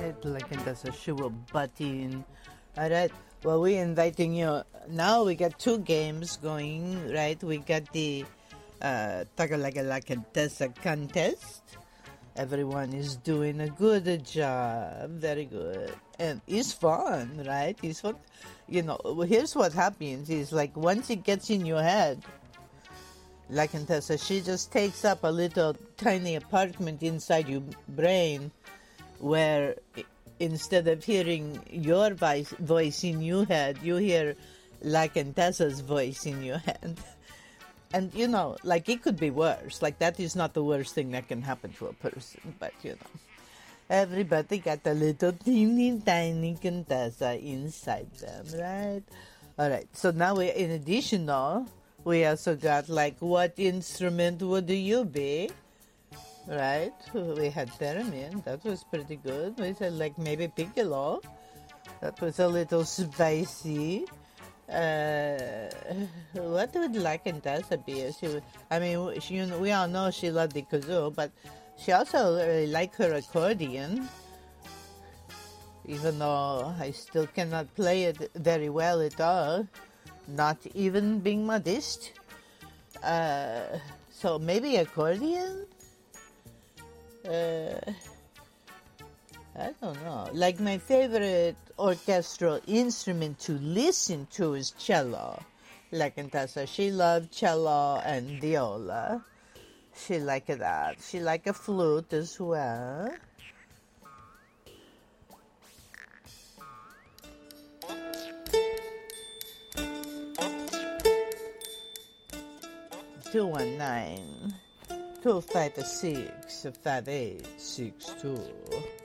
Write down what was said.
right? Like in the she will butt in. All right. Well, we're inviting you. Now we got two games going, right? We got the Tagalagalakedesa contest. Everyone is doing a good job. Very good. And it's fun, right? It's fun. You know, here's what happens is like once it gets in your head, like Contessa, she just takes up a little tiny apartment inside your brain where instead of hearing your voice in your head, you hear La Contessa's voice in your head. And, you know, like it could be worse. Like that is not the worst thing that can happen to a person. But, you know, everybody got a little teeny tiny Contessa inside them, right? All right. So now in addition, though, we also got like, what instrument would you be? Right? We had theremin. That was pretty good. We said like maybe piccolo. That was a little spicy. What would La Contessa be? We all know she loved the kazoo, but she also really liked her accordion. Even though I still cannot play it very well at all, not even being modest. So maybe accordion? I don't know. Like my favorite orchestral instrument to listen to is cello. Like Contessa, she loved cello and viola. She liked that. She liked a flute as well. Two 219 256 5862.